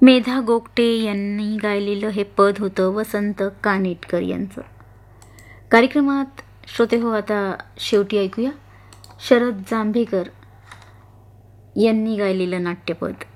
मेधा गोगटे यांनी गायलेलं हे पद होतं वसंत कानेटकर यांचं. कार्यक्रमात श्रोते हो, आता शेवटी ऐकूया शरद जांभेकर यांनी गायलेलं नाट्यपद.